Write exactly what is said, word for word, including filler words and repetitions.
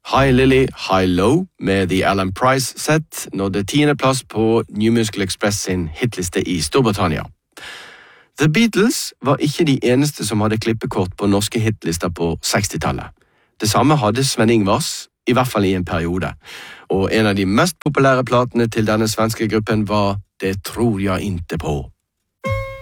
High Lily, High Low med The Alan Price Set nådde tiende plass på New Musical Express sin hitliste i Storbritannia. The Beatles var ikke de eneste som hadde klippekort på norske hitlister på sekstitallet. Det samme hadde Sven Ingvars, i hvert fall i en periode. Og en av de mest populære platene til denne svenske gruppen var Det tror jeg inte på.